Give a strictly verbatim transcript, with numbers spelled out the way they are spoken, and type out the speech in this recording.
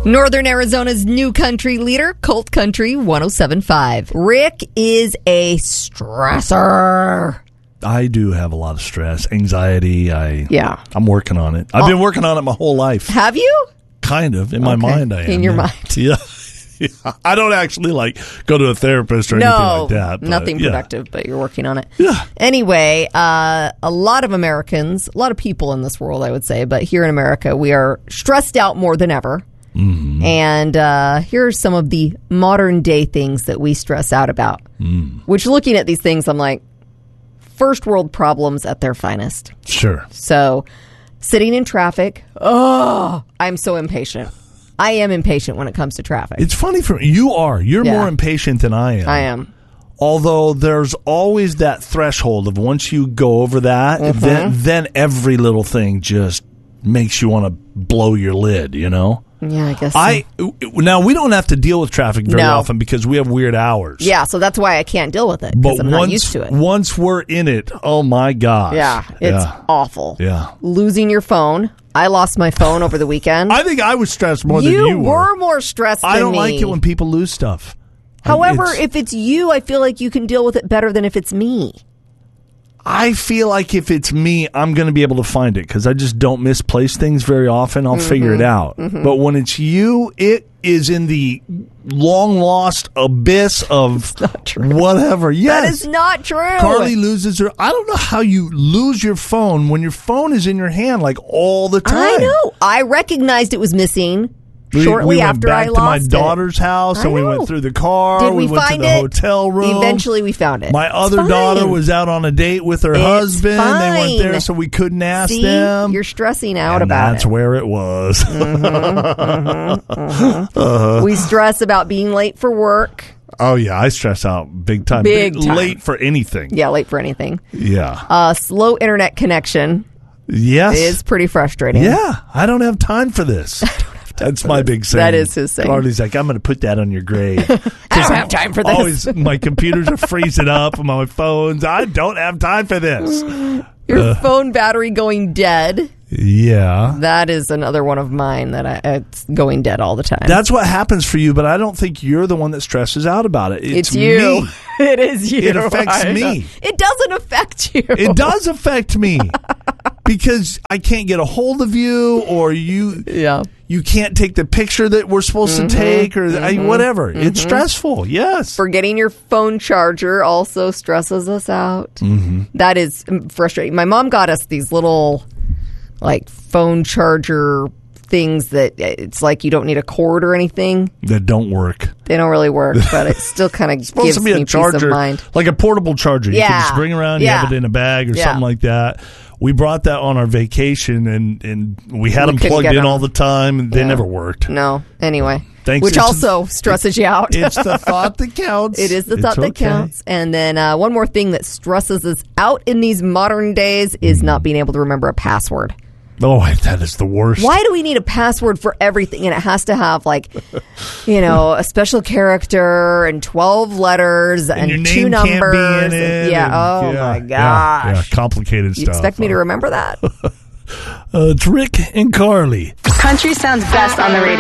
Northern Arizona's new country leader, Colt Country one oh seven point five. Rick is a stressor. I do have a lot of stress, anxiety. I Yeah. I'm working on it. I've Oh. been working on it my whole life. Have you? Kind of. In my Okay. mind, I am. In your yeah. mind. Yeah. Yeah. I don't actually like go to a therapist or anything No, like that. but, nothing yeah. productive, but you're working on it. Yeah. Anyway, uh, a lot of Americans, a lot of people in this world, I would say, but here in America, we are stressed out more than ever. Mm-hmm. And uh, here are some of the modern day things that we stress out about. Mm. Which, looking at these things, I'm like, first world problems at their finest. Sure. So, sitting in traffic, oh, I'm so impatient. I am impatient when it comes to traffic. It's funny for you are. You're Yeah. more impatient than I am. I am. Although there's always that threshold of once you go over that, Mm-hmm. then then every little thing just makes you want to blow your lid, you know? Yeah, I guess so. I now we don't have to deal with traffic very No. often because we have weird hours. Yeah, so that's why I can't deal with it, because But I'm once not used to it. once we're in it, oh my gosh. Yeah, it's yeah. awful. Yeah. Losing your phone. I lost my phone over the weekend. I think I was stressed more you than you were. were more stressed than I don't me. like it when people lose stuff. However, It's- if it's you, I feel like you can deal with it better than if it's me. I feel like if it's me, I'm going to be able to find it because I just don't misplace things very often. I'll Mm-hmm. figure it out. Mm-hmm. But when it's you, it is in the long lost abyss of whatever. Yes. That is not true. Carly loses her. I don't know how you lose your phone when your phone is in your hand like all the time. I know. I recognized it was missing We, shortly we went after back I to lost my it. daughter's house, I and we know. went through the car. Did we, went find to the it? hotel room. Eventually, we found it. My It's other fine. daughter was out on a date with her It's husband. They weren't there, fine. so we couldn't ask See, them. you're stressing out and about that's it. where it was. Uh-huh. We stress about being late for work. Oh yeah, I stress out big time. Big time. Late for anything. Yeah, late for anything. Yeah. Uh, slow internet connection Yes. is pretty frustrating. Yeah. I don't have time for this. That's my big saying. That is his saying. Carly's like, I'm going to put that on your grade. I don't have time for this. Always, my computers are freezing up, my phones. I don't have time for this. Your Uh. phone battery going dead. Yeah. That is another one of mine that I, it's going dead all the time. That's what happens for you, but I don't think you're the one that stresses out about it. It's, it's you. me. It is you. It affects I me. know. It doesn't affect you. It does affect me because I can't get a hold of you, or you Yeah. you can't take the picture that we're supposed Mm-hmm. to take, or I, whatever. It's stressful. Yes. Forgetting your phone charger also stresses us out. Mm-hmm. That is frustrating. My mom got us these little, like, phone charger things that it's like you don't need a cord or anything. That don't work. They don't really work, but it still kind of Supposed gives to be me a charger, peace of mind. like a portable charger. You Yeah. can just bring around, you Yeah. have it in a bag or Yeah. something like that. We brought that on our vacation, and, and we had We them couldn't plugged get in them. all the time, and they Yeah. never worked. No. Anyway. Thanks. Which It's- also stresses you out. It's the thought that counts. It is the It's thought that okay. counts. And then uh, one more thing that stresses us out in these modern days is not being able to remember a password. Oh, that is the worst. Why do we need a password for everything? And it has to have, like, you know, a special character and twelve letters and, And your name two numbers. can't be in and- it. yeah. and- Oh, yeah, my yeah, gosh. Yeah, complicated You stuff. expect me to remember that? Uh, it's Rick and Carly. Country sounds best on the radio.